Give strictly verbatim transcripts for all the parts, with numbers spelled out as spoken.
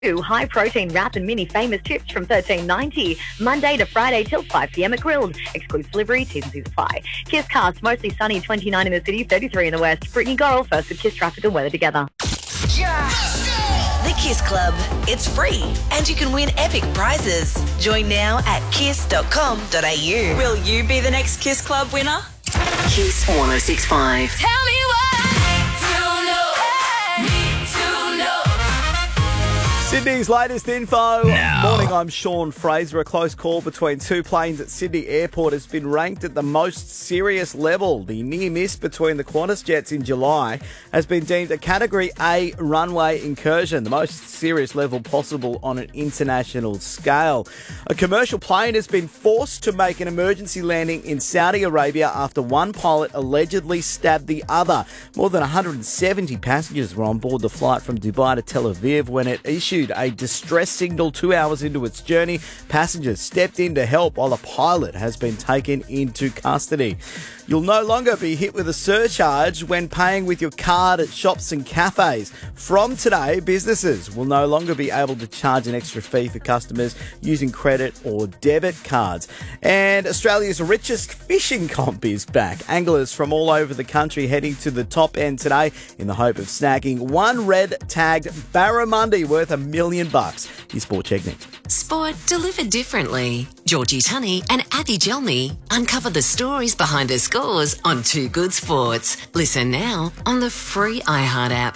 High protein wrap and mini famous chips from thirteen ninety. Monday to Friday till five p.m. at Grilled. Exclusive delivery, T's and C's apply. Kiss Cast, mostly sunny, twenty-nine in the city, thirty-three in the west. Brittany Gorrell first with Kiss traffic and weather together. The Kiss Club. It's free and you can win epic prizes. Join now at kiss dot com dot a u. Will you be the next Kiss Club winner? Kiss one oh six point five. Tell me why. Sydney's latest info. Now. Morning, I'm Sean Fraser. A close call between two planes at Sydney Airport has been ranked at the most serious level. The near miss between the Qantas jets in July has been deemed a Category A runway incursion, the most serious level possible on an international scale. A commercial plane has been forced to make an emergency landing in Saudi Arabia after one pilot allegedly stabbed the other. More than one hundred seventy passengers were on board the flight from Dubai to Tel Aviv when it issued a distress signal two hours into its journey. Passengers stepped in to help while a pilot has been taken into custody. You'll no longer be hit with a surcharge when paying with your card at shops and cafes. From today, businesses will no longer be able to charge an extra fee for customers using credit or debit cards. And Australia's richest fishing comp is back. Anglers from all over the country heading to the top end today in the hope of snagging one red-tagged barramundi worth a million bucks. Your Sport Check next. Sport delivered differently. Georgie Tunney and Abby Gelmy uncover the stories behind the scores on Too Good Sports. Listen now on the free iHeart app.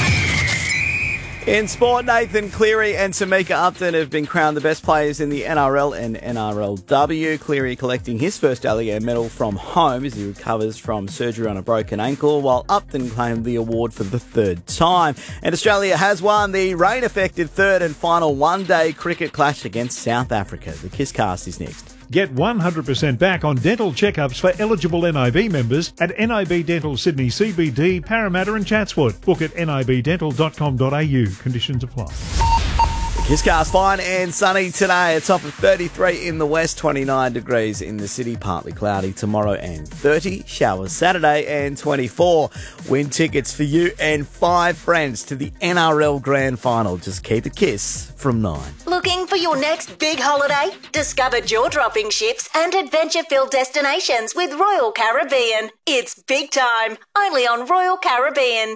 In sport, Nathan Cleary and Tamika Upton have been crowned the best players in the N R L and N R L W. Cleary collecting his first Alligator medal from home as he recovers from surgery on a broken ankle, while Upton claimed the award for the third time. And Australia has won the rain-affected third and final one-day cricket clash against South Africa. The Kiss Cast is next. Get one hundred percent back on dental checkups for eligible N I B members at N I B Dental Sydney C B D, Parramatta and Chatswood. Book at nib dental dot com dot a u. Conditions apply. Kisscast, fine and sunny today. A top of thirty-three in the west, twenty-nine degrees in the city, partly cloudy tomorrow and thirty. Showers Saturday and twenty-four. Win tickets for you and five friends to the N R L Grand Final. Just keep it Kiss from nine. Looking for your next big holiday? Discover jaw-dropping ships and adventure-filled destinations with Royal Caribbean. It's big time, only on Royal Caribbean.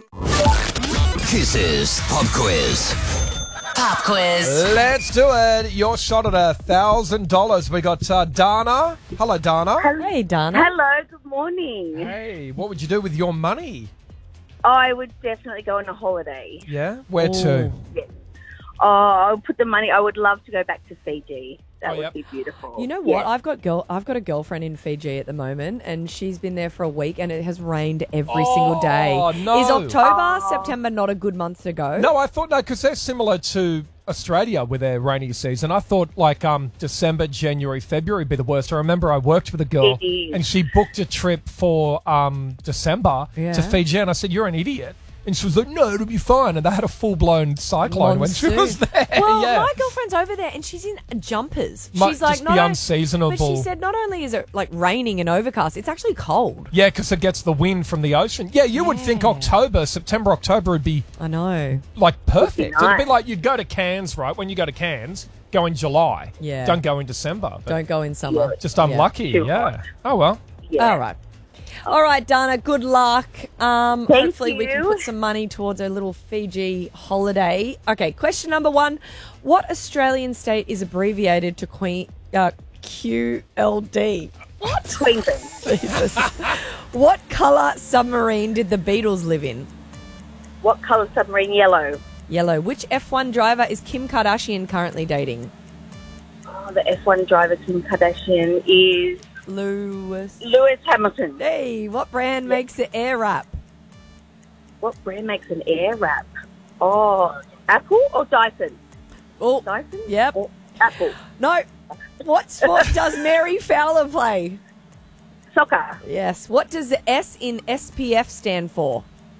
Kiss's Pop Quiz. Pop quiz. Let's do it. Your shot at a thousand dollars. We got uh, Dana. Hello, Dana. Hey, Dana. Hello, good morning. Hey, what would you do with your money? I would definitely go on a holiday. Yeah? Where to? Yes. Oh, I would put the money. I would love to go back to Fiji. That Oh, would yep. be beautiful. You know what? Yes. I've got girl. I've got a girlfriend in Fiji at the moment, and she's been there for a week, and it has rained every Oh, single day. no. Is October, Oh. September not a good month to go? No, I thought, no, because they're similar to Australia with their rainy season. I thought like um December, January, February would be the worst. I remember I worked with a girl It is. and she booked a trip for um December Yeah. to Fiji, and I said, "You're an idiot." And she was like, "No, it'll be fine." And they had a full-blown cyclone when she Monsoon. was there. Well, yeah. my girlfriend's over there, and she's in jumpers. Might She's like, just not be o- unseasonable. But she said not only is it like raining and overcast, it's actually cold. Yeah, because it gets the wind from the ocean. Yeah, you would think October, September, October would be I know. like perfect. nice. It'd be like you'd go to Cairns, right? When you go to Cairns, go in July. Yeah. Don't go in December. But Don't go in summer. just unlucky. Too Yeah. hot. Oh well. Yeah. All right. All right, Dana, good luck. Um, Thank hopefully we can you. put some money towards a little Fiji holiday. Okay, question number one. What Australian state is abbreviated to Queen, uh, Q L D? What? Queensland. Jesus. What colour submarine did the Beatles live in? What colour submarine? Yellow. Yellow. Which F one driver is Kim Kardashian currently dating? Oh, the F one driver Kim Kardashian is Lewis. Lewis Hamilton. Hey, what brand makes the Air Wrap? What brand makes an air wrap? Oh, Apple or Dyson? Oh, Dyson? yep. Or Apple. No. What sport does Mary Fowler play? Soccer. Yes. What does the S in S P F stand for?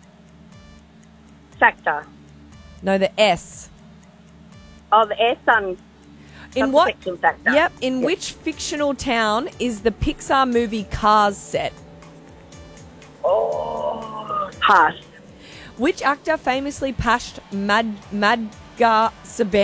Factor. No, the S. Oh, the air sun. In what? Protection factor. Yep. In Yes. which fictional town is the Pixar movie Cars set? Oh, pass. Which actor famously pashed Mad Mad Gar Saban.